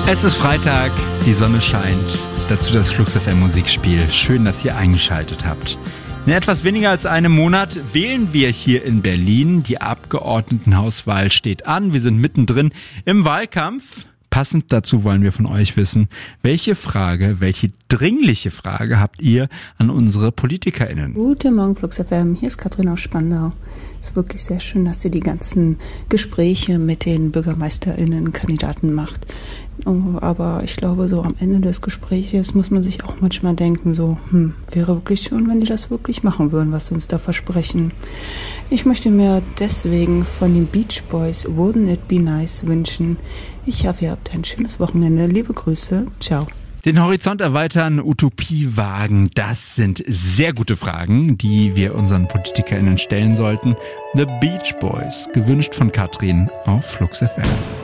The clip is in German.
Es ist Freitag, die Sonne scheint, dazu das Flux FM Musikspiel. Schön, dass ihr eingeschaltet habt. In etwas weniger als einem Monat wählen wir hier in Berlin. Die Abgeordnetenhauswahl steht an. Wir sind mittendrin im Wahlkampf. Passend dazu wollen wir von euch wissen, welche dringliche Frage habt ihr an unsere PolitikerInnen? Guten Morgen, Flux FM. Hier ist Katrin aus Spandau. Es ist wirklich sehr schön, dass ihr die ganzen Gespräche mit den BürgermeisterInnen, Kandidaten macht. Aber ich glaube, so am Ende des Gespräches muss man sich auch manchmal denken, wäre wirklich schön, wenn die das wirklich machen würden, was sie uns da versprechen. Ich möchte mir deswegen von den Beach Boys Wouldn't It Be Nice wünschen. Ich hoffe, ihr habt ein schönes Wochenende. Liebe Grüße. Ciao. Den Horizont erweitern, Utopie wagen, das sind sehr gute Fragen, die wir unseren PolitikerInnen stellen sollten. The Beach Boys, gewünscht von Katrin auf Flux FM.